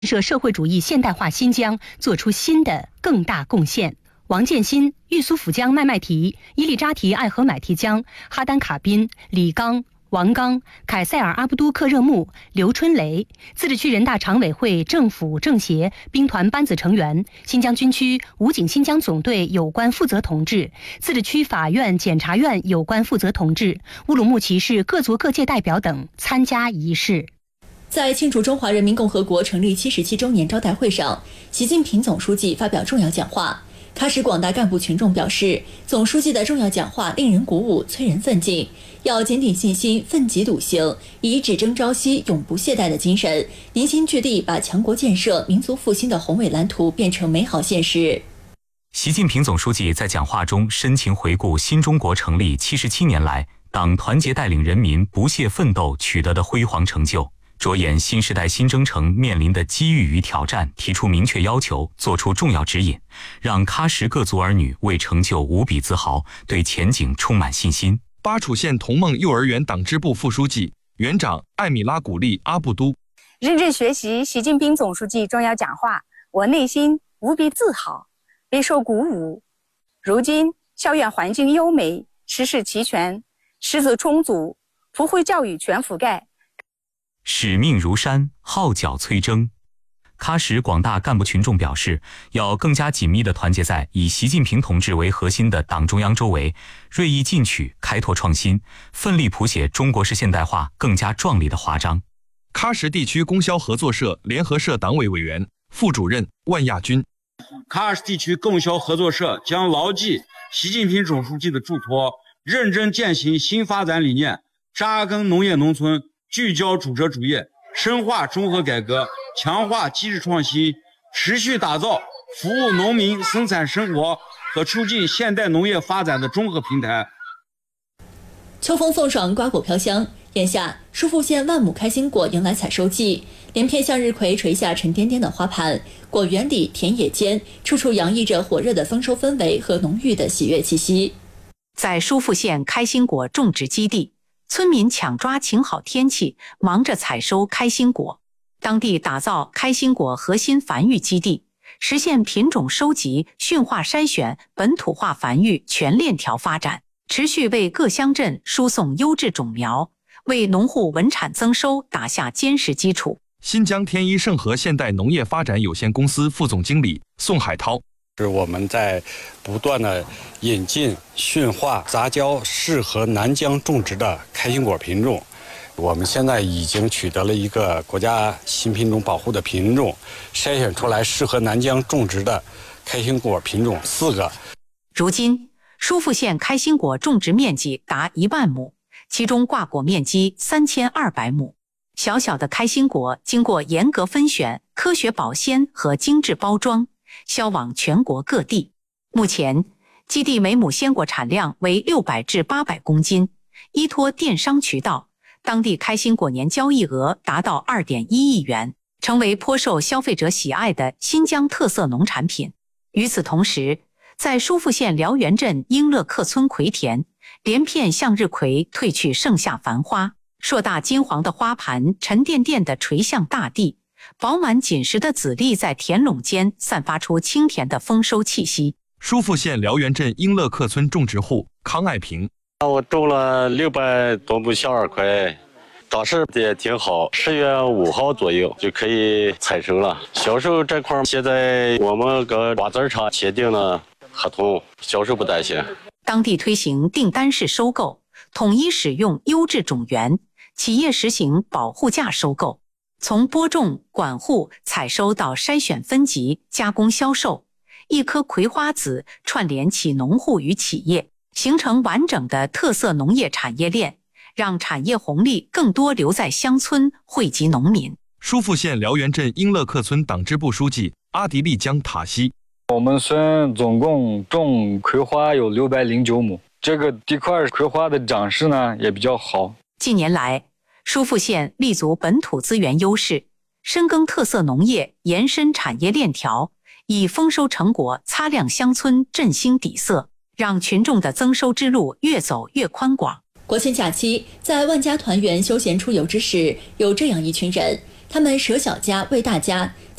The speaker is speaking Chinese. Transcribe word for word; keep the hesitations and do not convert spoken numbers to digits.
设社会主义现代化新疆做出新的更大贡献。王建新、玉苏府江麦麦提、伊利扎提艾合买提江、哈丹卡宾、李刚、王刚、凯塞尔阿布都克热木、刘春雷，自治区人大常委会政府政协兵团班子成员，新疆军区武警新疆总队有关负责同志，自治区法院检察院有关负责同志，乌鲁木齐市各族各界代表等参加仪式。 在庆祝中华人民共和国成立七十七周年招待会上，习近平总书记发表重要讲话。喀什广大干部群众表示，总书记的重要讲话令人鼓舞，催人奋进，要坚定信心，奋楫笃行，以只争朝夕、永不懈怠的精神，凝心聚力，把强国建设、民族复兴的宏伟蓝图变成美好现实。 习近平总书记在讲话中深情回顾新中国成立七十七年来，党团结带领人民不懈奋斗取得的辉煌成就，着眼新时代新征程面临的机遇与挑战，提出明确要求，作出重要指引，让喀什各族儿女为成就无比自豪，对前景充满信心。 巴楚县同梦幼儿园党支部副书记、园长艾米拉古丽阿布都， 认真学习习近平总书记重要讲话，我内心无比自豪，备受鼓舞。如今校园环境优美，师资齐全，师资充足，普惠教育全覆盖。 使命如山，号角催征。喀什广大干部群众表示，要更加紧密地团结在以习近平同志为核心的党中央周围，锐意进取，开拓创新，奋力谱写中国式现代化更加壮丽的华章。 喀什地区供销合作社联合社党委委员、副主任万亚军， 喀什地区供销合作社将牢记习近平总书记的嘱托，认真践行新发展理念，扎根农业农村，聚焦主责主业，深化综合改革，强化机制创新，持续打造服务农民生产生活和促进现代农业发展的综合平台。 秋风送爽，瓜果飘香。眼下，疏附县万亩开心果迎来采收季，连片向日葵垂下沉甸甸的花盘，果园里、田野间，处处洋溢着火热的丰收氛围和浓郁的喜悦气息。 在疏附县开心果种植基地，村民抢抓晴好天气，忙着采收开心果。当地打造开心果核心繁育基地，实现品种收集、驯化筛选、本土化繁育全链条发展，持续为各乡镇输送优质种苗，为农户稳产增收打下坚实基础。 新疆天一盛和现代农业发展有限公司副总经理宋海涛， 是我们在不断的引进、驯化、杂交适合南疆种植的开心果品种。我们现在已经取得了一个国家新品种保护的品种，筛选出来适合南疆种植的开心果品种四个。 如今，疏附县开心果种植面积达一万亩，其中挂果面积三千二百亩。小小的开心果经过严格分选、科学保鲜和精致包装，销往全国各地。目前，基地每亩鲜果产量为六百至八百公斤，依托电商渠道，当地开心果年交易额达到 二点一亿元，成为颇受消费者喜爱的新疆特色农产品。与此同时，在疏附县辽源镇英乐克村葵田，连片向日葵褪去盛夏繁花，硕大金黄的花盘沉甸甸地垂向大地，饱满紧实的籽粒在田垄间散发出清甜的丰收气息。 疏附县辽源镇英乐克村种植户康爱平， 我种了六百多亩向日葵，长势也挺好，十月五号左右就可以采收了。销售这块现在我们跟瓜子厂签订了合同，销售不担心。 当地推行订单式收购，统一使用优质种源，企业实行保护价收购，从播种、管护、采收到筛选分级、加工销售，一颗葵花籽串联起农户与企业，形成完整的特色农业产业链，让产业红利更多留在乡村，惠及农民。 疏附县辽源镇英乐克村党支部书记阿迪丽江塔西， 我们村总共种葵花有六百零九亩，这个地块葵花的长势呢也比较好。 近年来，疏附县立足本土资源优势，深耕特色农业，延伸产业链条，以丰收成果擦亮乡村振兴底色，让群众的增收之路越走越宽广。 国庆假期，在万家团圆休闲出游之时，有这样一群人， 他们舍小家为大家。